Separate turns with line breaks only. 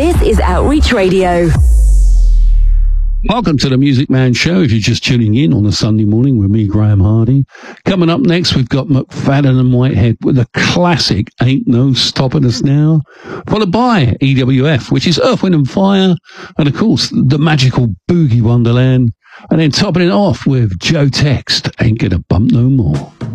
This is Outreach Radio.
Welcome to the Music Man Show. If you're just tuning in on a Sunday morning with me, Graham Hardy. Coming up next, we've got McFadden and Whitehead with a classic Ain't No Stopping Us Now, followed by EWF, which is Earth, Wind and Fire, and of course, the magical Boogie Wonderland, and then topping it off with Joe Text, Ain't Gonna Bump No More.